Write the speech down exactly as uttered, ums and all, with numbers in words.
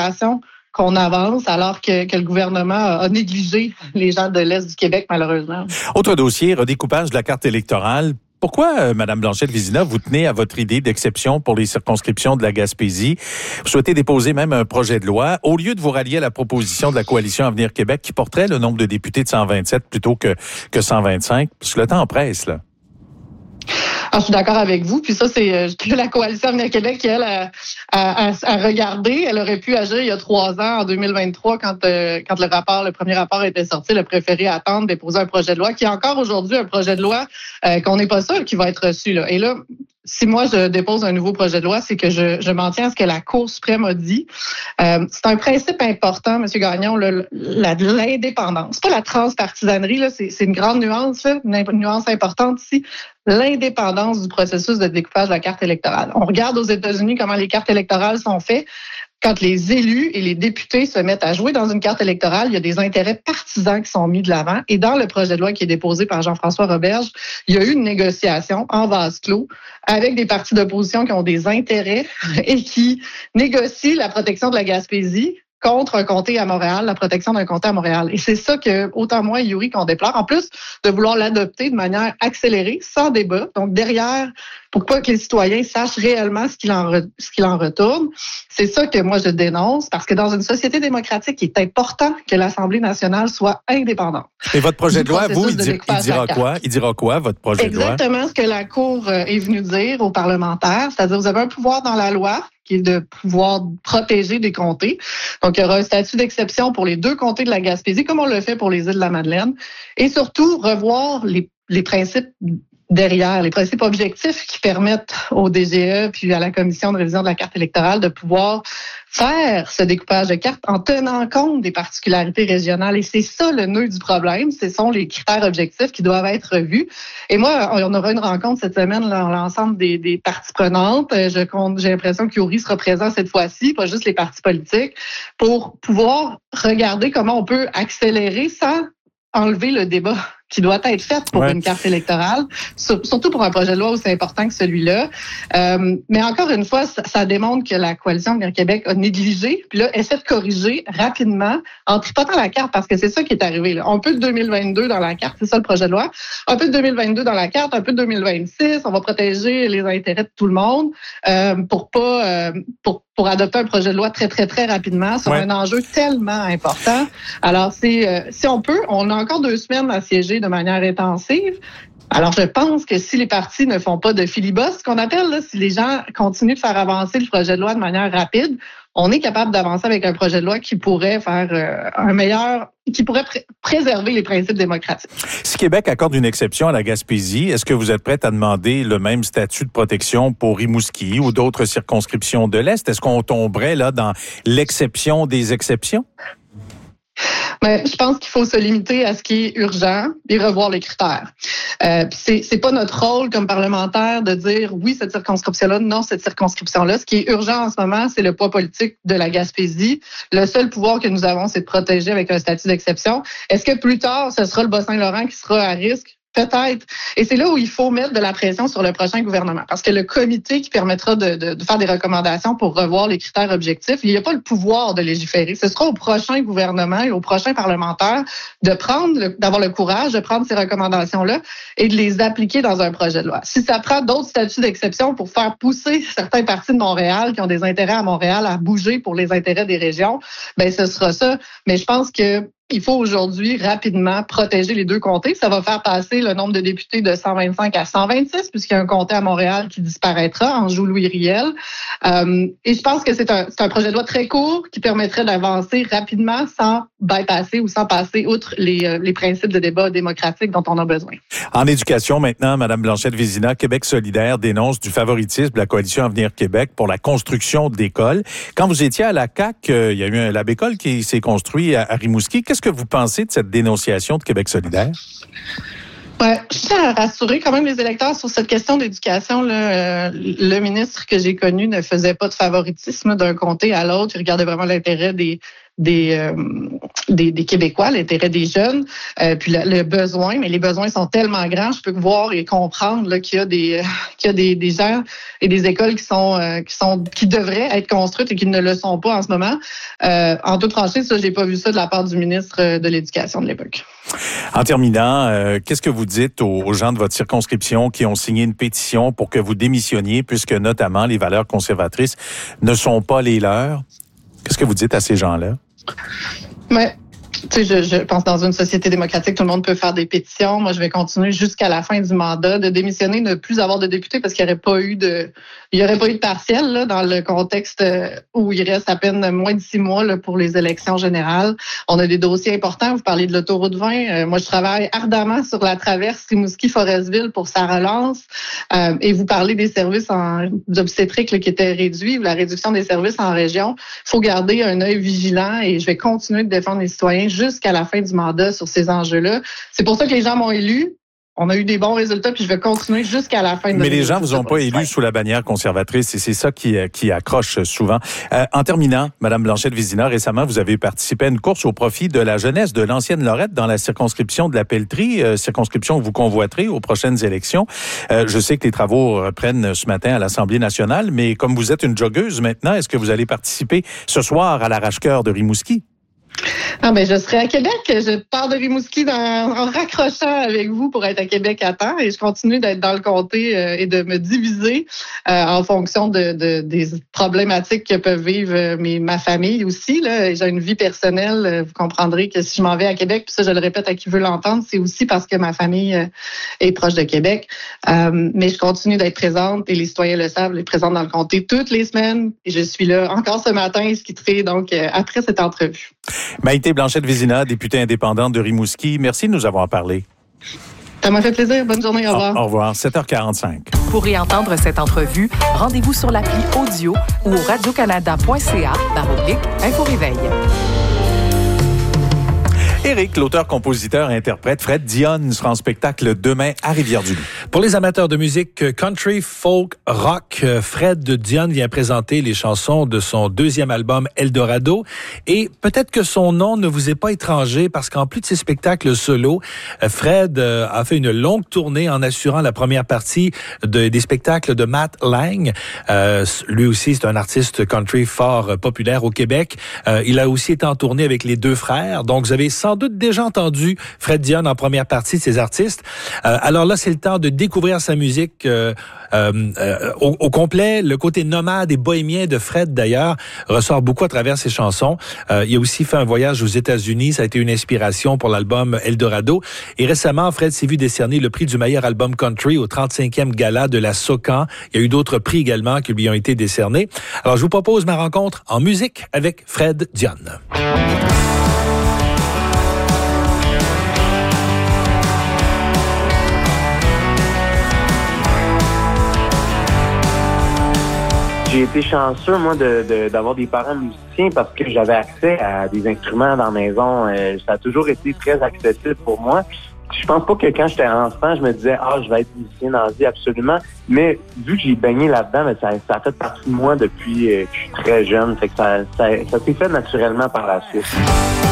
population qu'on avance alors que, que le gouvernement a négligé les gens de l'Est du Québec, malheureusement. Autre dossier, redécoupage de la carte électorale. Pourquoi, euh, Mme Blanchette-Vézina, vous tenez à votre idée d'exception pour les circonscriptions de la Gaspésie? Vous souhaitez déposer même un projet de loi au lieu de vous rallier à la proposition de la Coalition Avenir Québec qui porterait le nombre de députés de cent vingt-sept plutôt que, que cent vingt-cinq? Parce que le temps presse, là. Alors, je suis d'accord avec vous. Puis ça, c'est euh, que la Coalition Avenir Québec, elle, a, a, a, a regardé. Elle aurait pu agir il y a trois ans, en deux mille vingt-trois, quand, euh, quand le rapport, le premier rapport était sorti. Elle a préféré attendre, déposer un projet de loi, qui est encore aujourd'hui un projet de loi euh, qu'on n'est pas sûr qu'il va être reçu, là. Et là, si moi, je dépose un nouveau projet de loi, c'est que je, je m'en tiens à ce que la Cour suprême a dit. Euh, c'est un principe important, M. Gagnon, le, la, l'indépendance. Pas la transpartisanerie, là, c'est, c'est une grande nuance, là, une, une nuance importante ici. L'indépendance du processus de découpage de la carte électorale. On regarde aux États-Unis comment les cartes électorales sont faites. Quand les élus et les députés se mettent à jouer dans une carte électorale, il y a des intérêts partisans qui sont mis de l'avant. Et dans le projet de loi qui est déposé par Jean-François Roberge, il y a eu une négociation en vase clos avec des partis d'opposition qui ont des intérêts et qui négocient la protection de la Gaspésie contre un comté à Montréal, la protection d'un comté à Montréal. Et c'est ça que, autant moi et Yuri, qu'on déplore, en plus de vouloir l'adopter de manière accélérée, sans débat. Donc, derrière, pour pas que les citoyens sachent réellement ce qu'il en, re, ce qu'il en retourne, c'est ça que moi je dénonce, parce que dans une société démocratique, il est important que l'Assemblée nationale soit indépendante. Et votre projet de loi, vous, il, dit, il dira quoi? Il dira quoi, votre projet Exactement de loi? Exactement ce que la Cour est venue dire aux parlementaires, c'est-à-dire vous avez un pouvoir dans la loi, qui est de pouvoir protéger des comtés. Donc, il y aura un statut d'exception pour les deux comtés de la Gaspésie, comme on le fait pour les îles de la Madeleine. Et surtout, revoir les, les principes derrière, les principes objectifs qui permettent au D G E puis à la Commission de révision de la carte électorale de pouvoir faire ce découpage de cartes en tenant compte des particularités régionales. Et c'est ça le nœud du problème. Ce sont les critères objectifs qui doivent être revus. Et moi, on aura une rencontre cette semaine, là, l'ensemble des, des parties prenantes. Je compte, j'ai l'impression que Yuri sera présent cette fois-ci, pas juste les partis politiques, pour pouvoir regarder comment on peut accélérer sans enlever le débat qui doit être fait pour ouais. une carte électorale, surtout pour un projet de loi aussi important que celui-là. Euh, mais encore une fois, ça, ça démontre que la Coalition Avenir Québec a négligé, puis là, essaie de corriger rapidement en tripotant la carte, parce que c'est ça qui est arrivé, là. Un peu de deux mille vingt-deux dans la carte, c'est ça le projet de loi. Un peu de deux mille vingt-deux dans la carte, un peu de deux mille vingt-six, on va protéger les intérêts de tout le monde euh, pour pas euh, pour pour adopter un projet de loi très, très, très rapidement sur ouais. un enjeu tellement important. Alors, c'est euh, si on peut, on a encore deux semaines à siéger de manière intensive. Alors, je pense que si les partis ne font pas de filibuste, ce qu'on appelle, là, si les gens continuent de faire avancer le projet de loi de manière rapide, on est capable d'avancer avec un projet de loi qui pourrait faire euh, un meilleur, qui pourrait pr- préserver les principes démocratiques. Si Québec accorde une exception à la Gaspésie, est-ce que vous êtes prête à demander le même statut de protection pour Rimouski ou d'autres circonscriptions de l'Est? Est-ce qu'on tomberait là dans l'exception des exceptions? Mais je pense qu'il faut se limiter à ce qui est urgent et revoir les critères. Euh, c'est, c'est pas notre rôle comme parlementaire de dire oui, cette circonscription-là, non, cette circonscription-là. Ce qui est urgent en ce moment, c'est le poids politique de la Gaspésie. Le seul pouvoir que nous avons, c'est de protéger avec un statut d'exception. Est-ce que plus tard, ce sera le Bas-Saint-Laurent qui sera à risque? Peut-être. Et c'est là où il faut mettre de la pression sur le prochain gouvernement. Parce que le comité qui permettra de, de, de faire des recommandations pour revoir les critères objectifs, il n'y a pas le pouvoir de légiférer. Ce sera au prochain gouvernement et au prochain parlementaire de prendre, le, d'avoir le courage de prendre ces recommandations-là et de les appliquer dans un projet de loi. Si ça prend d'autres statuts d'exception pour faire pousser certains partis de Montréal qui ont des intérêts à Montréal à bouger pour les intérêts des régions, ben ce sera ça. Mais je pense que il faut aujourd'hui rapidement protéger les deux comtés. Ça va faire passer le nombre de députés de cent vingt-cinq à cent vingt-six, puisqu'il y a un comté à Montréal qui disparaîtra, Anjou-Louis-Riel. Euh, et je pense que c'est un, c'est un projet de loi très court qui permettrait d'avancer rapidement sans bypasser ou sans passer outre les, les principes de débat démocratique dont on a besoin. En éducation, maintenant, Mme Blanchette-Vézina, Québec solidaire dénonce du favoritisme de la Coalition Avenir Québec pour la construction d'écoles. Quand vous étiez à la C A Q, euh, il y a eu un lab école qui s'est construit à, à Rimouski. Qu'est-ce que vous pensez de cette dénonciation de Québec solidaire? Ouais, je tiens à rassurer quand même les électeurs sur cette question d'éducation. Là, euh, le ministre que j'ai connu ne faisait pas de favoritisme d'un comté à l'autre. Il regardait vraiment l'intérêt des des, euh, des, des Québécois, l'intérêt des jeunes, euh, puis le, le besoin. Mais les besoins sont tellement grands, je peux voir et comprendre là, qu'il y a des, qu'il y a des, des gens et des écoles qui sont, euh, qui sont, qui devraient être construites et qui ne le sont pas en ce moment. Euh, en toute franchise, ça, j'ai pas vu ça de la part du ministre de l'Éducation de l'époque. En terminant, euh, qu'est-ce que vous dites aux, aux gens de votre circonscription qui ont signé une pétition pour que vous démissionniez, puisque notamment les valeurs conservatrices ne sont pas les leurs? Qu'est-ce que vous dites à ces gens-là? Mais, tu sais, je, je pense dans une société démocratique, tout le monde peut faire des pétitions. Moi, je vais continuer jusqu'à la fin du mandat de démissionner, ne plus avoir de député parce qu'il n'y aurait pas eu de, il y aurait pas eu de partiel là, dans le contexte où il reste à peine moins de six mois là, pour les élections générales. On a des dossiers importants. Vous parlez de l'autoroute vingt. Euh, moi, je travaille ardemment sur la traverse Rimouski-Forestville pour sa relance. Euh, et vous parlez des services en obstétriques là, qui étaient réduits, ou la réduction des services en région. Il faut garder un œil vigilant et je vais continuer de défendre les citoyens jusqu'à la fin du mandat sur ces enjeux-là. C'est pour ça que les gens m'ont élu. On a eu des bons résultats, puis je vais continuer jusqu'à la fin de Mais les gens vous ont pas élu sous la bannière conservatrice, et c'est ça qui, qui accroche souvent. Euh, en terminant, Madame Blanchette-Vizina, récemment, vous avez participé à une course au profit de la jeunesse de l'ancienne Lorette dans la circonscription de la Pelletrie, euh, circonscription que vous convoiterez aux prochaines élections. Euh, je sais que les travaux reprennent ce matin à l'Assemblée nationale, mais comme vous êtes une joggeuse maintenant, est-ce que vous allez participer ce soir à l'arrache-cœur de Rimouski? Ah ben, je serai à Québec. Je pars de Rimouski dans, en raccrochant avec vous pour être à Québec à temps et je continue d'être dans le comté euh, et de me diviser euh, en fonction de, de des problématiques que peuvent vivre euh, mes, ma famille aussi. Là. J'ai une vie personnelle. Euh, vous comprendrez que si je m'en vais à Québec, puis ça, je le répète à qui veut l'entendre, c'est aussi parce que ma famille euh, est proche de Québec. Euh, mais je continue d'être présente et les citoyens le savent, je suis présente dans le comté toutes les semaines et je suis là encore ce matin, je quitterai donc euh, après cette entrevue. Maïté Blanchette-Vizina, députée indépendante de Rimouski, merci de nous avoir parlé. Ça m'a fait plaisir. Bonne journée. Au revoir. Au, au revoir. sept heures quarante-cinq. Pour réentendre cette entrevue, rendez-vous sur l'appli audio ou au radiocanada.ca barre oblique Info Réveil. Éric, l'auteur-compositeur-interprète Fred Dionne sera en spectacle demain à Rivière-du-Loup. Pour les amateurs de musique country, folk, rock, Fred Dionne vient présenter les chansons de son deuxième album Eldorado. Et peut-être que son nom ne vous est pas étranger parce qu'en plus de ses spectacles solo, Fred a fait une longue tournée en assurant la première partie de, des spectacles de Matt Lang. Euh, lui aussi, c'est un artiste country fort populaire au Québec. Euh, il a aussi été en tournée avec les deux frères. Donc, vous avez sans doute déjà entendu Fred Dionne en première partie de ses artistes. Euh, alors là, c'est le temps de découvrir sa musique euh, euh, euh, au, au complet. Le côté nomade et bohémien de Fred, d'ailleurs, ressort beaucoup à travers ses chansons. Euh, il a aussi fait un voyage aux États-Unis. Ça a été une inspiration pour l'album Eldorado. Et récemment, Fred s'est vu décerner le prix du meilleur album country au trente-cinquième gala de la SOCAN. Il y a eu d'autres prix également qui lui ont été décernés. Alors, je vous propose ma rencontre en musique avec Fred Dionne. J'ai été chanceux, moi, de, de, d'avoir des parents musiciens parce que j'avais accès à des instruments dans la maison. Euh, ça a toujours été très accessible pour moi. Je pense pas que quand j'étais enfant, je me disais « Ah, je vais être musicien dans la vie, absolument ». Mais vu que j'ai baigné là-dedans, mais ça, ça a fait partie de moi depuis euh, que je suis très jeune. Fait que ça, ça, ça s'est fait naturellement par la suite.